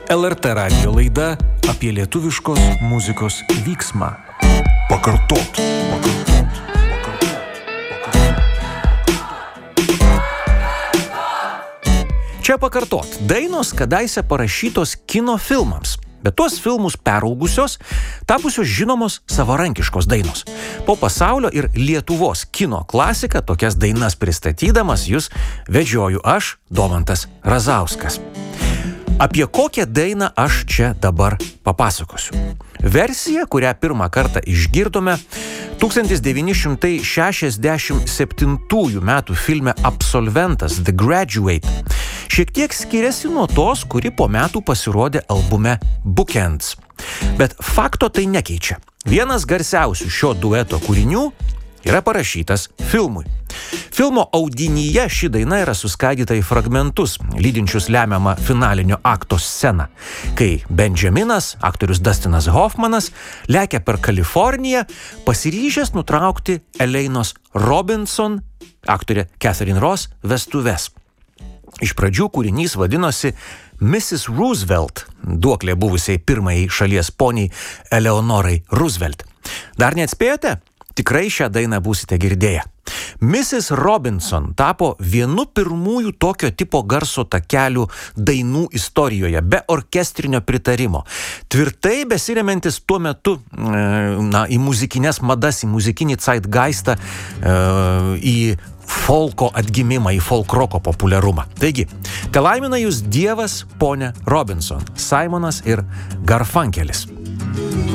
LRT radijo laida apie lietuviškos muzikos vyksmą. Pakartot. Čia pakartot. Dainos kadaise parašytos kino filmams, bet tuos filmus peraugusios, tapusios žinomos savarankiškos dainos. Po pasaulio ir Lietuvos kino klasiką tokias dainas pristatydamas jūs vedžioju aš, Domantas Razauskas. Apie kokią dainą aš čia dabar papasakosiu. Versija, kurią pirmą kartą išgirdome 1967 metų filme Absolventas The Graduate, šiek tiek skiriasi nuo tos, kuri po metų pasirodė albume Bookends. Bet fakto tai nekeičia. Vienas garsiausių šio dueto kūrinių yra parašytas filmui. Filmo audinyje ši daina yra suskaidyta į fragmentus, lydinčius lemiamą finalinio akto sceną, kai Benjaminas, aktorius Dustinas Hoffmanas, lekia per Kaliforniją, pasiryžęs nutraukti Eleinos Robinson, aktorė Catherine Ross, vestuves. Iš pradžių kūrinys vadinosi Mrs. Roosevelt, duoklė buvusiai pirmajai šalies poniai Eleonorai Roosevelt. Dar neatspėjote? Tikrai šią dainą būsite girdėję. Mrs. Robinson tapo vienu pirmųjų tokio tipo garso takelių dainų istorijoje, be orkestrinio pritarimo. Tvirtai besiremiantis tuo metu į muzikinės madas, į muzikinį zeitgeistą, į folko atgimimą, į folkroko populiarumą. Taigi, telaimina jūs Dievas, ponia Robinson, Simonas ir Garfunkelis.